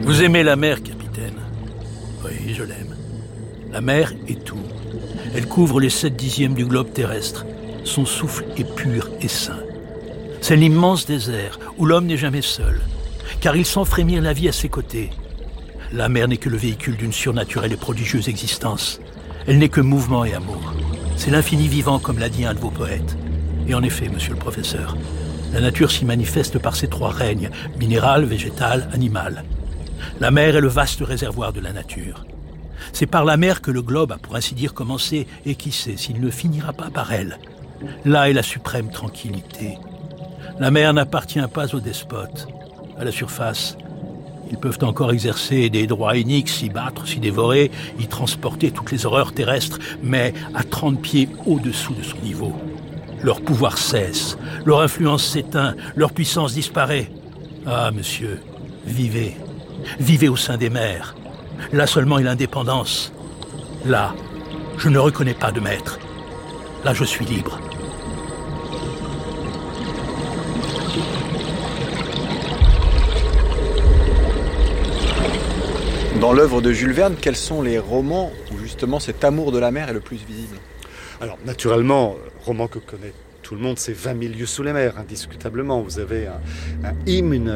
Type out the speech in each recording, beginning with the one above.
Vous aimez la mer, capitaine? Oui, je l'aime. La mer est tout. Elle couvre les 7/10 du globe terrestre. Son souffle est pur et sain. C'est l'immense désert où l'homme n'est jamais seul, car il sent frémir la vie à ses côtés. La mer n'est que le véhicule d'une surnaturelle et prodigieuse existence. Elle n'est que mouvement et amour. C'est l'infini vivant, comme l'a dit un de vos poètes. Et en effet, monsieur le professeur, la nature s'y manifeste par ses 3 règnes, minéral, végétal, animal. La mer est le vaste réservoir de la nature. C'est par la mer que le globe a, pour ainsi dire, commencé, et qui sait s'il ne finira pas par elle. Là est la suprême tranquillité. La mer n'appartient pas aux despotes. À la surface, ils peuvent encore exercer des droits iniques, s'y battre, s'y dévorer, y transporter toutes les horreurs terrestres, mais à 30 pieds au-dessous de son niveau. Leur pouvoir cesse, leur influence s'éteint, leur puissance disparaît. Ah, monsieur, vivez. Vivez au sein des mers. Là seulement est l'indépendance. Là, je ne reconnais pas de maître. Là, je suis libre. Dans l'œuvre de Jules Verne, quels sont les romans où justement cet amour de la mer est le plus visible? Alors, naturellement, roman que connaît tout le monde, c'est 20 000 lieues sous les mers, indiscutablement. Vous avez un hymne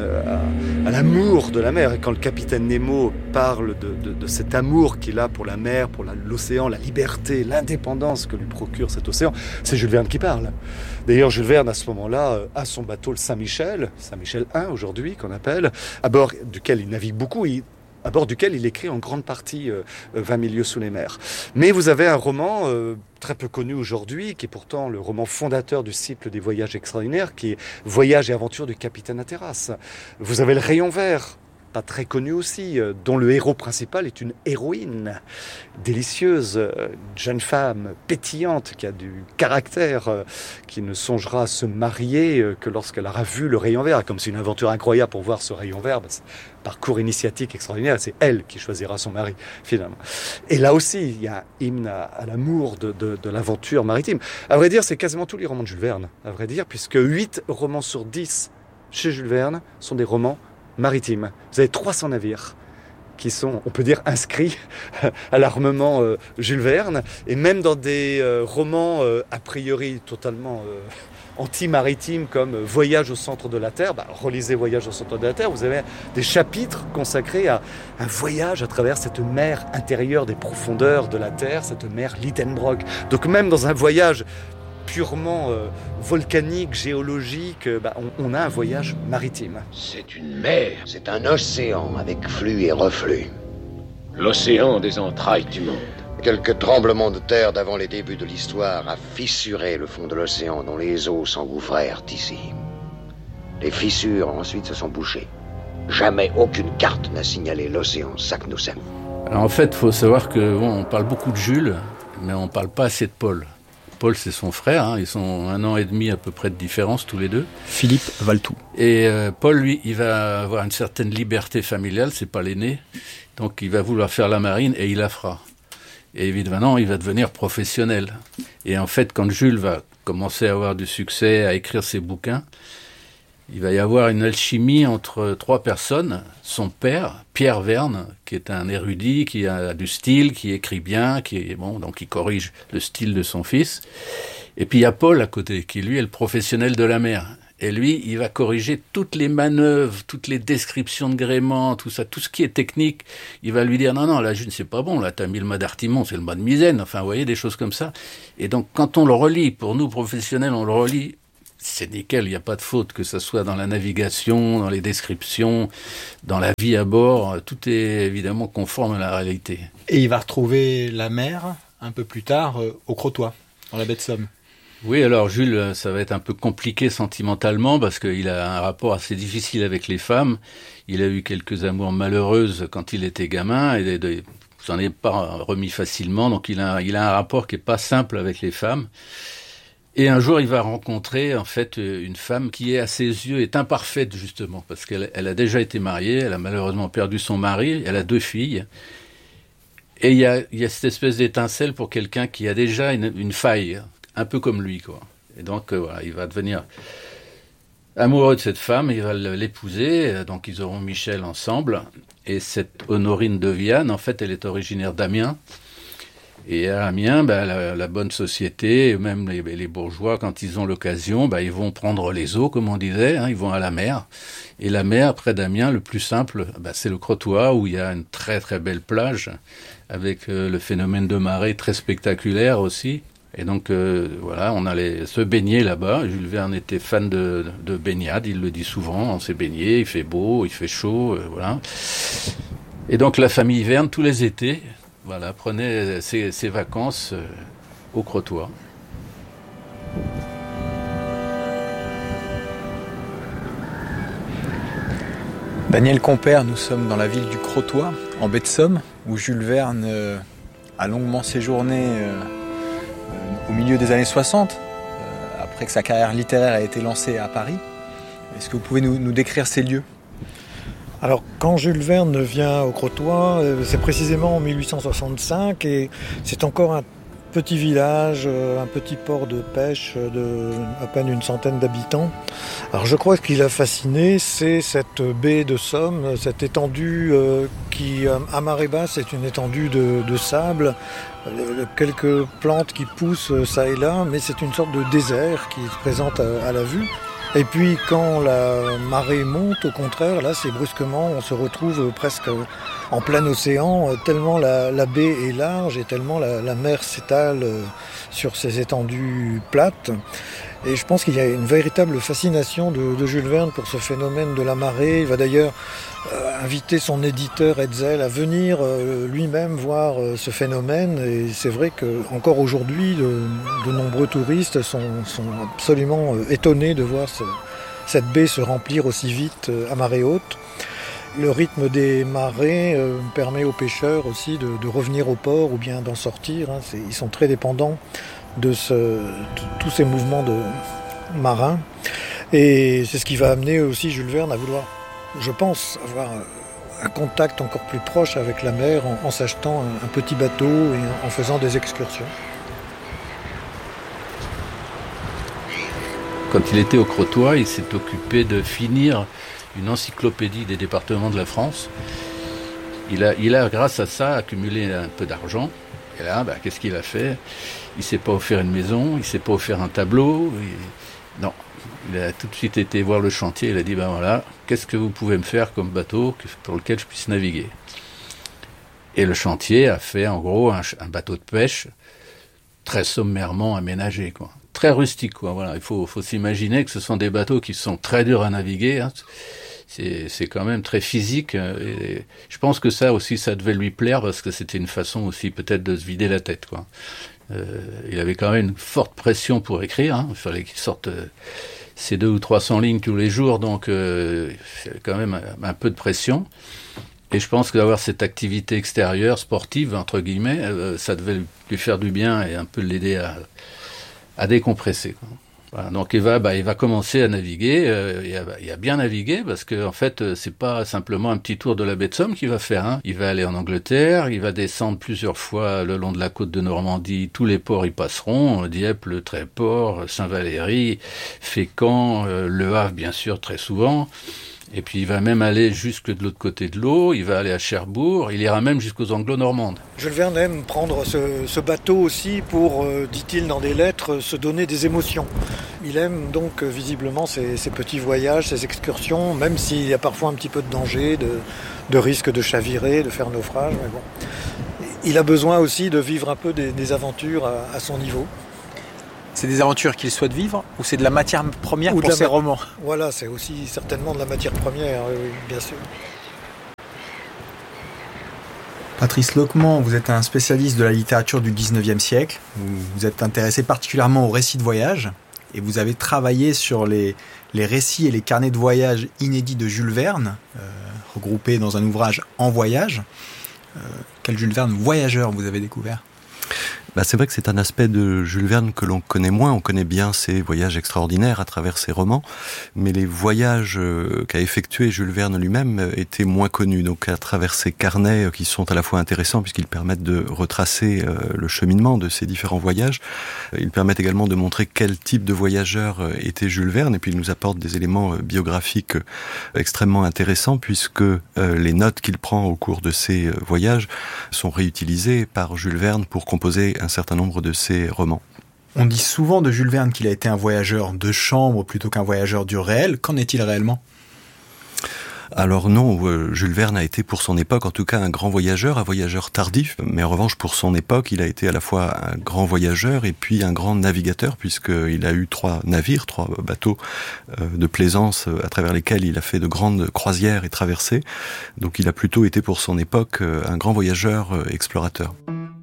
à l'amour de la mer. Et quand le capitaine Nemo parle de cet amour qu'il a pour la mer, pour l'océan, la liberté, l'indépendance que lui procure cet océan, c'est Jules Verne qui parle. D'ailleurs, Jules Verne, à ce moment-là, a son bateau, le Saint-Michel 1 aujourd'hui, qu'on appelle, à bord duquel il navigue beaucoup, à bord duquel il écrit en grande partie 20 000 lieues sous les mers. Mais vous avez un roman très peu connu aujourd'hui, qui est pourtant le roman fondateur du cycle des voyages extraordinaires, qui est Voyages et aventures du capitaine Hatteras. Vous avez le Rayon vert, pas très connu aussi, dont le héros principal est une héroïne délicieuse, une jeune femme pétillante qui a du caractère, qui ne songera à se marier que lorsqu'elle aura vu le Rayon vert. Comme c'est une aventure incroyable pour voir ce Rayon vert, parcours initiatique extraordinaire, c'est elle qui choisira son mari, finalement. Et là aussi, il y a un hymne à l'amour de l'aventure maritime. À vrai dire, c'est quasiment tous les romans de Jules Verne, à vrai dire, puisque 8 romans sur 10 chez Jules Verne sont des romans maritimes. Vous avez 300 navires qui sont, on peut dire, inscrits à l'armement Jules Verne, et même dans des romans a priori totalement anti-maritimes comme Voyage au centre de la Terre, relisez Voyage au centre de la Terre, vous avez des chapitres consacrés à un voyage à travers cette mer intérieure des profondeurs de la Terre, cette mer Lidenbrock. Donc même dans un voyage purement volcanique, géologique, on a un voyage maritime. C'est une mer, c'est un océan avec flux et reflux. L'océan des entrailles du monde. Quelques tremblements de terre d'avant les débuts de l'histoire a fissuré le fond de l'océan dont les eaux s'engouffrèrent ici. Les fissures ensuite se sont bouchées. Jamais aucune carte n'a signalé l'océan Saknussemm. Alors en fait, il faut savoir que on parle beaucoup de Jules, mais on ne parle pas assez de Paul. Paul, c'est son frère, ils sont 1 an et demi à peu près de différence tous les deux. Philippe Valtou. Et Paul, lui, il va avoir une certaine liberté familiale, c'est pas l'aîné, donc il va vouloir faire la marine et il la fera. Et évidemment, il va devenir professionnel. Et en fait, quand Jules va commencer à avoir du succès, à écrire ses bouquins, il va y avoir une alchimie entre 3 personnes. Son père, Pierre Verne, qui est un érudit, qui a du style, qui écrit bien, donc il corrige le style de son fils. Et puis il y a Paul à côté, qui lui est le professionnel de la mer. Et lui, il va corriger toutes les manœuvres, toutes les descriptions de gréement, tout ça, tout ce qui est technique. Il va lui dire, non, là, Jules, c'est pas bon, là, t'as mis le mât d'Artimon, c'est le mât de Misaine. Enfin, vous voyez, des choses comme ça. Et donc, quand on le relit, pour nous, professionnels, on le relit, c'est nickel, il n'y a pas de faute, que ce soit dans la navigation, dans les descriptions, dans la vie à bord, tout est évidemment conforme à la réalité. Et il va retrouver la mer, un peu plus tard, au Crotoy, dans la baie de Somme. Oui, alors Jules, ça va être un peu compliqué sentimentalement parce qu'il a un rapport assez difficile avec les femmes. Il a eu quelques amours malheureuses quand il était gamin et s'en est pas remis facilement. Donc il a un rapport qui est pas simple avec les femmes. Et un jour, il va rencontrer en fait une femme qui, à ses yeux, est imparfaite justement parce qu'elle a déjà été mariée, elle a malheureusement perdu son mari, elle a 2 filles. Et il y a cette espèce d'étincelle pour quelqu'un qui a déjà une faille. Un peu comme lui, quoi. Et donc, voilà, il va devenir Amoureux de cette femme, il va l'épouser, donc ils auront Michel ensemble. Et cette Honorine de Viane, en fait, elle est originaire d'Amiens. Et à Amiens, la bonne société, même les bourgeois, quand ils ont l'occasion, ils vont prendre les eaux, comme on disait, ils vont à la mer. Et la mer, près d'Amiens, le plus simple, c'est le Crotoy, où il y a une très très belle plage, avec le phénomène de marée très spectaculaire aussi. Et donc, on allait se baigner là-bas. Jules Verne était fan de baignade, il le dit souvent, on s'est baigné, il fait beau, il fait chaud, voilà. Et donc la famille Verne, tous les étés, prenait ses vacances au Crotoy. Daniel Compère, nous sommes dans la ville du Crotoy, en baie de Somme, où Jules Verne a longuement séjourné au milieu des années 60, après que sa carrière littéraire a été lancée à Paris. Est-ce que vous pouvez nous décrire ces lieux ? Alors, quand Jules Verne vient au Crotoy, c'est précisément en 1865 et c'est encore un petit village, un petit port de pêche de à peine une centaine d'habitants. Alors, je crois que ce qui l'a fasciné, c'est cette baie de Somme, cette étendue qui, à marée basse, est une étendue de sable, quelques plantes qui poussent ça et là, mais c'est une sorte de désert qui se présente à la vue. Et puis quand la marée monte, au contraire, là c'est brusquement, on se retrouve presque en plein océan, tellement la baie est large et tellement la mer s'étale sur ces étendues plates. Et je pense qu'il y a une véritable fascination de Jules Verne pour ce phénomène de la marée. Il va d'ailleurs inviter son éditeur Hetzel à venir lui-même voir ce phénomène. Et c'est vrai qu'encore aujourd'hui, de nombreux touristes sont absolument étonnés de voir cette baie se remplir aussi vite à marée haute. Le rythme des marées permet aux pêcheurs aussi de revenir au port ou bien d'en sortir. Ils sont très dépendants de tous ces mouvements de marins. Et c'est ce qui va amener aussi Jules Verne à vouloir, je pense, avoir un contact encore plus proche avec la mer en s'achetant un petit bateau et en faisant des excursions. Quand il était au Crotoy, il s'est occupé de finir une encyclopédie des départements de la France. Il a, grâce à ça, accumulé un peu d'argent. Et là, qu'est-ce qu'il a fait ? Il ne s'est pas offert une maison, il ne s'est pas offert un tableau. Non, il a tout de suite été voir le chantier. Il a dit, qu'est-ce que vous pouvez me faire comme bateau pour lequel je puisse naviguer ? Et le chantier a fait, en gros, un bateau de pêche très sommairement aménagé, quoi. Très rustique, quoi. Voilà, il faut s'imaginer que ce sont des bateaux qui sont très durs à naviguer. C'est quand même très physique. Et je pense que ça aussi, ça devait lui plaire parce que c'était une façon aussi peut-être de se vider la tête, quoi. Il avait quand même une forte pression pour écrire. Il fallait qu'il sorte ces 200 ou 300 lignes tous les jours, donc c'est quand même un peu de pression. Et je pense que d'avoir cette activité extérieure, sportive, entre guillemets, ça devait lui faire du bien et un peu l'aider à décompresser, quoi. Voilà, donc il va commencer à naviguer, il a bien navigué parce que en fait c'est pas simplement un petit tour de la baie de Somme qu'il va faire, Il va aller en Angleterre, il va descendre plusieurs fois le long de la côte de Normandie, tous les ports y passeront, Dieppe, le Tréport, Saint-Valery, Fécamp, Le Havre bien sûr très souvent. Et puis il va même aller jusque de l'autre côté de l'eau, il va aller à Cherbourg, il ira même jusqu'aux Anglo-Normandes. Jules Verne aime prendre ce bateau aussi pour, dit-il dans des lettres, se donner des émotions. Il aime donc visiblement ces petits voyages, ces excursions, même s'il y a parfois un petit peu de danger, de risque de chavirer, de faire naufrage. Mais bon. Il a besoin aussi de vivre un peu des aventures à son niveau. C'est des aventures qu'il souhaite vivre ou c'est de la matière première pour ses romans ? Voilà, c'est aussi certainement de la matière première, oui, bien sûr. Patrice Loquement, vous êtes un spécialiste de la littérature du 19e siècle. Vous êtes intéressé particulièrement aux récits de voyage et vous avez travaillé sur les récits et les carnets de voyage inédits de Jules Verne, regroupés dans un ouvrage En voyage. Quel Jules Verne voyageur vous avez découvert ? C'est vrai que c'est un aspect de Jules Verne que l'on connaît moins. On connaît bien ses voyages extraordinaires à travers ses romans, mais les voyages qu'a effectués Jules Verne lui-même étaient moins connus. Donc à travers ses carnets qui sont à la fois intéressants puisqu'ils permettent de retracer le cheminement de ces différents voyages, ils permettent également de montrer quel type de voyageur était Jules Verne, et puis il nous apporte des éléments biographiques extrêmement intéressants puisque les notes qu'il prend au cours de ses voyages sont réutilisées par Jules Verne pour composer un certain nombre de ses romans. On dit souvent de Jules Verne qu'il a été un voyageur de chambre plutôt qu'un voyageur du réel. Qu'en est-il réellement ? Alors non, Jules Verne a été pour son époque en tout cas un voyageur tardif, mais en revanche pour son époque il a été à la fois un grand voyageur et puis un grand navigateur puisqu'il a eu 3 navires, 3 bateaux de plaisance à travers lesquels il a fait de grandes croisières et traversées. Donc il a plutôt été pour son époque un grand voyageur explorateur.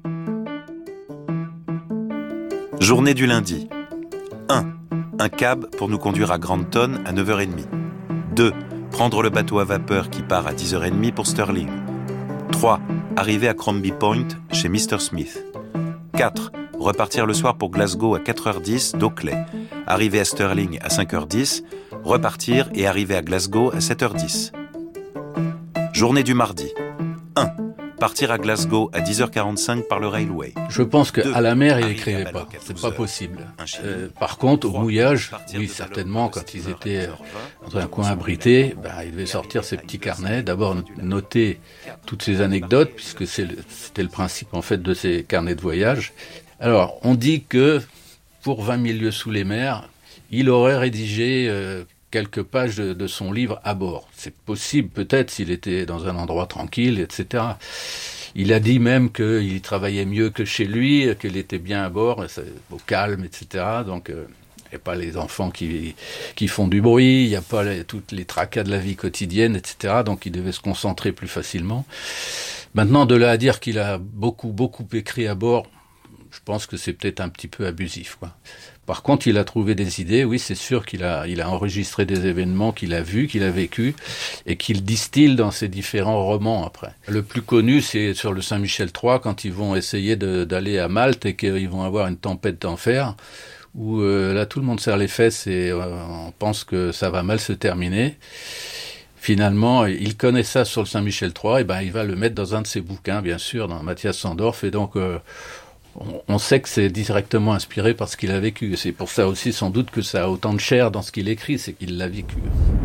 Journée du lundi. 1. Un cab pour nous conduire à Granton à 9h30. 2. Prendre le bateau à vapeur qui part à 10h30 pour Stirling. 3. Arriver à Crombie Point chez Mr. Smith. 4. Repartir le soir pour Glasgow à 4h10 d'Oakley. Arriver à Stirling à 5h10. Repartir et arriver à Glasgow à 7h10. Journée du mardi. 1. Partir à Glasgow à 10h45 par le railway. Je pense qu'à la mer, il n'écrivait pas. C'est pas possible. Par contre, au mouillage, oui, certainement, quand ils étaient dans un coin abrité, il devait sortir ses petits carnets. D'abord, noter toutes ces anecdotes, puisque c'était le principe, en fait, de ces carnets de voyage. Alors, on dit que, pour 20 000 lieues sous les mers, il aurait rédigé quelques pages de son livre à bord. C'est possible, peut-être, s'il était dans un endroit tranquille, etc. Il a dit même qu'il travaillait mieux que chez lui, qu'il était bien à bord, au calme, etc. Donc, il n'y a pas les enfants qui font du bruit, il n'y a pas toutes les tracas de la vie quotidienne, etc. Donc, il devait se concentrer plus facilement. Maintenant, de là à dire qu'il a beaucoup écrit à bord, je pense que c'est peut-être un petit peu abusif, quoi. Par contre, il a trouvé des idées. Oui, c'est sûr qu'il a enregistré des événements qu'il a vus, qu'il a vécus, et qu'il distille dans ses différents romans après. Le plus connu, c'est sur le Saint-Michel III, quand ils vont essayer d'aller à Malte et qu'ils vont avoir une tempête d'enfer, où là, tout le monde serre les fesses et on pense que ça va mal se terminer. Finalement, il connaît ça sur le Saint-Michel III, et il va le mettre dans un de ses bouquins, bien sûr, dans Matthias Sandorf, et donc on sait que c'est directement inspiré par ce qu'il a vécu. C'est pour ça aussi, sans doute, que ça a autant de chair dans ce qu'il écrit, c'est qu'il l'a vécu.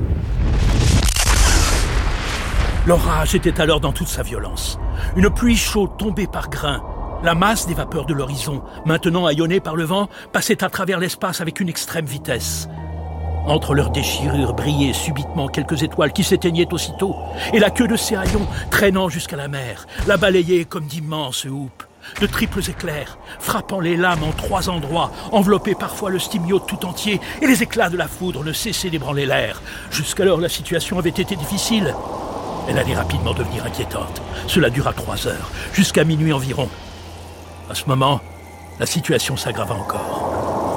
L'orage était alors dans toute sa violence. Une pluie chaude tombait par grains. La masse des vapeurs de l'horizon, maintenant haillonnée par le vent, passait à travers l'espace avec une extrême vitesse. Entre leurs déchirures brillaient subitement quelques étoiles qui s'éteignaient aussitôt, et la queue de ces haillons, traînant jusqu'à la mer, la balayait comme d'immenses houppes. De triples éclairs, frappant les lames en 3 endroits, enveloppaient parfois le stymiote tout entier, et les éclats de la foudre ne cessaient d'ébranler l'air. Jusqu'alors, la situation avait été difficile. Elle allait rapidement devenir inquiétante. Cela dura 3 heures, jusqu'à minuit environ. À ce moment, la situation s'aggrava encore.